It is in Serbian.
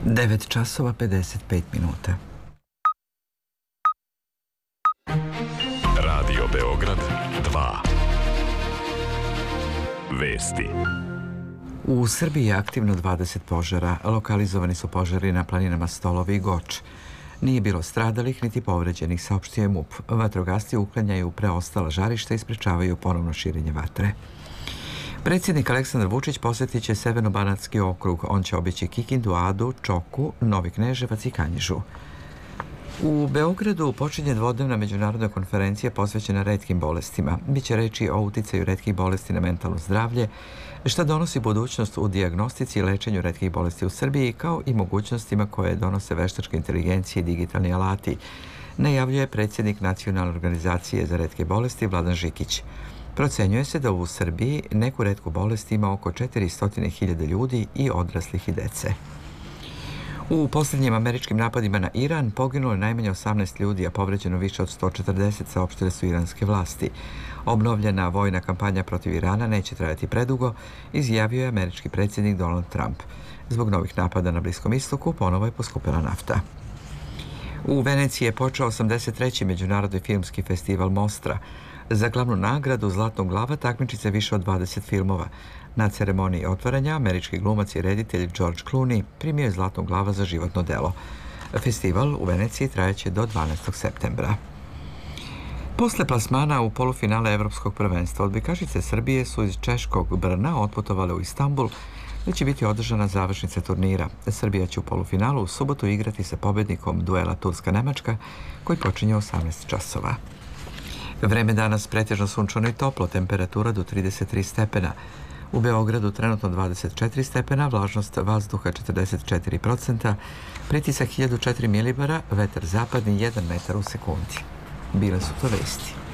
9 časova 55 minuta. Radio Beograd 2. Vesti. U Srbiji je aktivno 20 požara. Lokalizovani su požari na planinama Stolovi i Goč. Nije bilo stradalih niti povređenih, saopštio je MUP. Vatrogasci uklanjaju preostala žarišta i sprečavaju ponovno širenje vatre. Predsjednik Aleksandar Vučić posjetit će Severno-banatski okrug. On će obići Kikindu, Adu, Čoku, Novi Kneževac i Kanjižu. U Beogradu počinje dvodnevna međunarodna konferencija posvećena retkim bolestima. Biće reči o uticaju retkih bolesti na mentalno zdravlje, šta donosi budućnost u dijagnostici i lečenju retkih bolesti u Srbiji, kao i mogućnostima koje donose veštačka inteligencija i digitalni alati, najavljuje predsjednik Nacionalne organizacije za retke bolesti Vladan Žikić. Procenjuje se da u Srbiji neku retku bolest ima oko 400.000 ljudi i odraslih i dece. U posljednjim američkim napadima na Iran poginulo je najmanje 18 ljudi, a povređeno više od 140, saopštile su iranske vlasti. Obnovljena vojna kampanja protiv Irana neće trajati predugo, izjavio je američki predsjednik Donald Trump. Zbog novih napada na Bliskom istoku ponovo je poskupila nafta. U Veneciji je počeo 83. Međunarodni filmski festival Mostra. Za glavnu nagradu Zlatnog glava takmiči se više od 20 filmova. Na ceremoniji otvaranja američki glumac i reditelj George Clooney primio je Zlatnog glava za životno delo. Festival u Veneciji trajaće do 12. septembra. Posle plasmana u polufinale Evropskog prvenstva, odbojkašice Srbije su iz češkog Brna otputovale u Istanbul, gdje će biti održana završnica turnira. Srbija će u polufinalu u subotu igrati sa pobednikom duela Turska-Nemačka, koji počinje u 18 časova. Vreme danas pretežno sunčano i toplo, temperatura do 33 stepena. U Beogradu trenutno 24 stepena, vlažnost vazduha 44%, pritisak 1004 milibara, vetar zapadni 1 metar u sekundi. Bile su to vesti.